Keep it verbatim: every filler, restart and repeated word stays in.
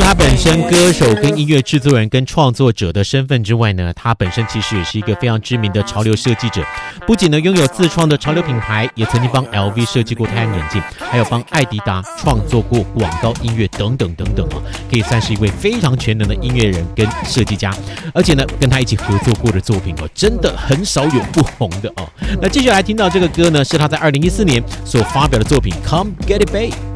他本身歌手跟音乐制作人跟创作者的身份之外呢，他本身其实也是一个非常知名的潮流设计者，不仅呢拥有自创的潮流品牌，也曾经帮 L V 设计过太阳眼镜，还有帮艾迪达创作过广告音乐等等等等啊，可以算是一位非常全能的音乐人跟设计家。而且呢，跟他一起合作过的作品哦，真的很少有不红的哦。那接下来听到这个歌呢，是他在二零一四年所发表的作品《Come Get It Babe》。